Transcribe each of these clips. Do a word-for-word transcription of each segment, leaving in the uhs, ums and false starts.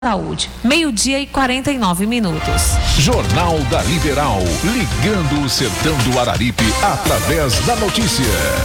Saúde, meio-dia e quarenta e nove minutos. Jornal da Liberal, ligando o sertão do Araripe através da notícia.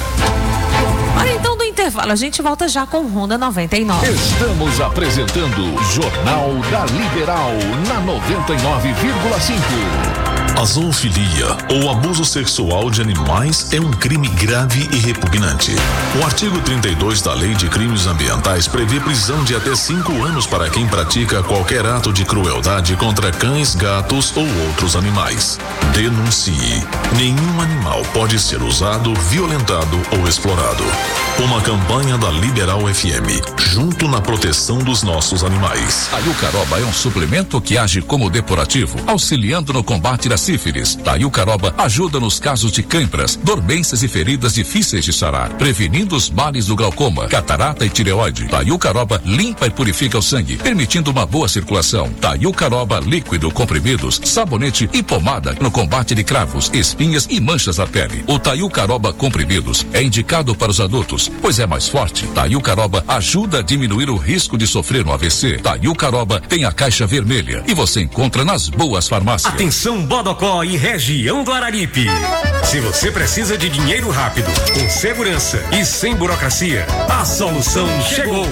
Olha, então do intervalo, a gente volta já com Ronda noventa e nove. Estamos apresentando Jornal da Liberal na noventa e nove vírgula cinco. A zoofilia ou abuso sexual de animais é um crime grave e repugnante. O artigo trinta e dois da Lei de Crimes Ambientais prevê prisão de até cinco anos para quem pratica qualquer ato de crueldade contra cães, gatos ou outros animais. Denuncie. Nenhum animal pode ser usado, violentado ou explorado. Uma campanha da Liberal F M, junto na proteção dos nossos animais. A Iucaroba é um suplemento que age como depurativo, auxiliando no combate da sífilis. A Iucaroba ajuda nos casos de câimbras, dormências e feridas difíceis de sarar, prevenindo os males do glaucoma, catarata e tireoide. A Iucaroba limpa e purifica o sangue, permitindo uma boa circulação. A Iucaroba líquido, comprimidos, sabonete e pomada no combate de cravos, espinhas e manchas na pele. O Taiucaroba comprimidos é indicado para os adultos, pois é mais forte. Taiucaroba ajuda a diminuir o risco de sofrer um A V C. Taiucaroba tem a caixa vermelha e você encontra nas boas farmácias. Atenção, Bodocó e região do Araripe. Se você precisa de dinheiro rápido, com segurança e sem burocracia, a solução chegou.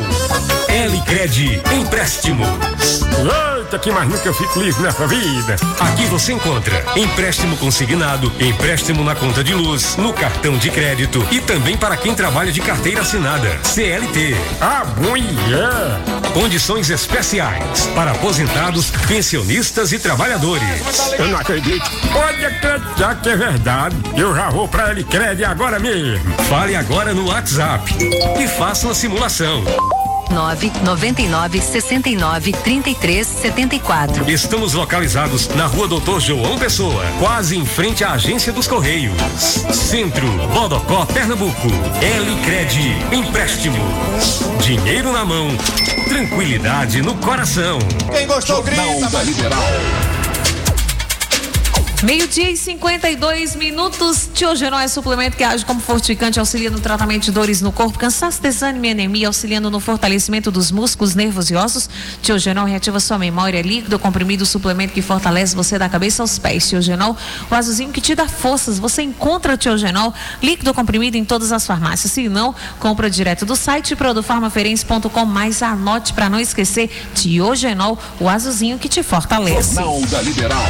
Elicred Empréstimos. Eita, que mais nunca eu fico livre nessa vida. Aqui você encontra empréstimo consignado, empréstimo na conta de luz, no cartão de crédito e também para quem trabalha de carteira assinada, C L T. Ah, bom, yeah. Condições especiais para aposentados, pensionistas e trabalhadores. Eu não acredito. Pode acreditar que é verdade. Eu já vou pra Elicred agora mesmo. Fale agora no WhatsApp e faça uma simulação. nove noventa e nove sessenta e nove trinta e três setenta e quatro. Estamos localizados na Rua Doutor João Pessoa, quase em frente à Agência dos Correios. Centro, Bodocó, Pernambuco. Elicred Empréstimos. Dinheiro na mão, tranquilidade no coração. Quem gostou, grita, da Liberal. Meio-dia e cinquenta e dois minutos. Tiogenol é suplemento que age como fortificante, auxilia no tratamento de dores no corpo, cansaço, desânimo e anemia, auxiliando no fortalecimento dos músculos, nervos e ossos. Tiogenol reativa sua memória, líquido, comprimido, suplemento que fortalece você da cabeça aos pés. Tiogenol, o azulzinho que te dá forças. Você encontra Tiogenol líquido comprimido em todas as farmácias. Se não, compra direto do site produfarmaferense ponto com, mas anote para não esquecer: Tiogenol, o azulzinho que te fortalece. Jornal da Liberal.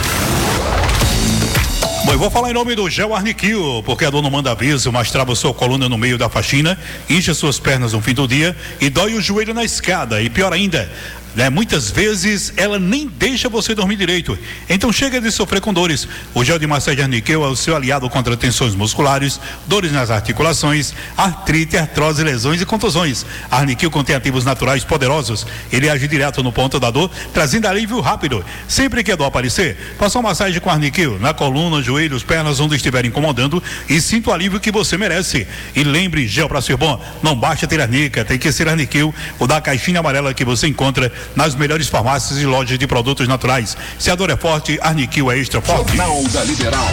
Bom, eu vou falar em nome do Gel Arniquil, porque a dor não manda aviso, mas trava sua coluna no meio da faxina, incha suas pernas no fim do dia e dói o joelho na escada. E pior ainda, né? Muitas vezes ela nem deixa você dormir direito. Então chega de sofrer com dores. O gel de massagem Arniquil é o seu aliado contra tensões musculares, dores nas articulações, artrite, artrose, lesões e contusões. A Arniquil contém ativos naturais poderosos. Ele age direto no ponto da dor, trazendo alívio rápido. Sempre que a dor aparecer, faça uma massagem com Arniquil na coluna, joelhos, pernas, onde estiver incomodando, e sinta o alívio que você merece. E lembre, gel para ser bom, não basta ter Arnica, tem que ser Arniquil, o da caixinha amarela que você encontra nas melhores farmácias e lojas de produtos naturais. Se a dor é forte, Arniquil é extra forte. Jornal da Liberal.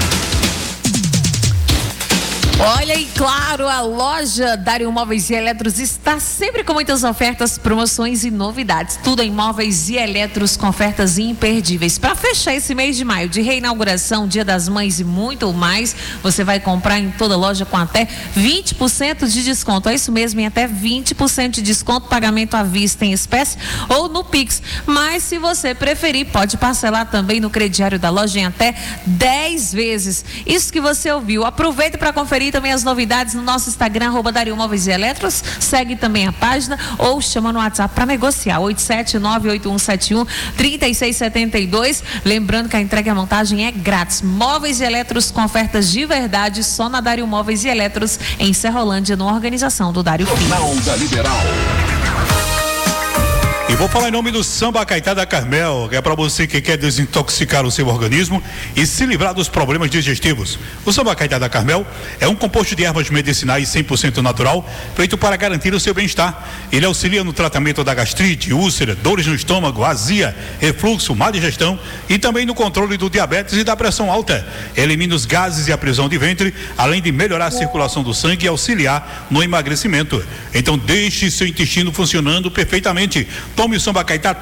Olha, e claro, a loja Dário Móveis e Eletros está sempre com muitas ofertas, promoções e novidades. Tudo em móveis e eletros com ofertas imperdíveis. Para fechar esse mês de maio, de reinauguração, Dia das Mães e muito mais, você vai comprar em toda loja com até vinte por cento de desconto. É isso mesmo, em até vinte por cento de desconto, pagamento à vista em espécie ou no Pix. Mas se você preferir, pode parcelar também no crediário da loja em até dez vezes. Isso que você ouviu. Aproveita para conferir também as novidades no nosso Instagram, arroba Dário Móveis e Eletros. Segue também a página ou chama no WhatsApp para negociar, oito sete nove oito um sete um três seis sete dois. Lembrando que a entrega e a montagem é grátis. Móveis e Eletros com ofertas de verdade só na Dário Móveis e Eletros, em Serrolândia, na organização do Dário Filho. Jornal da Liberal. E vou falar em nome do Samba Caetá da Carmel, que é para você que quer desintoxicar o seu organismo e se livrar dos problemas digestivos. O Samba Caetá da Carmel é um composto de ervas medicinais cem por cento natural, feito para garantir o seu bem-estar. Ele auxilia no tratamento da gastrite, úlcera, dores no estômago, azia, refluxo, má digestão e também no controle do diabetes e da pressão alta. Elimina os gases e a prisão de ventre, além de melhorar a circulação do sangue e auxiliar no emagrecimento. Então deixe seu intestino funcionando perfeitamente. Tome o Sambacaitá